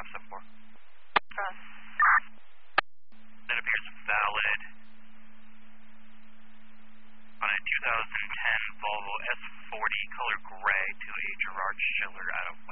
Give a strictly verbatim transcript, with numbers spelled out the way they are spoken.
seven four. Cross. That appears valid on a two thousand ten Volvo S forty color gray to a Gerard Schiller out of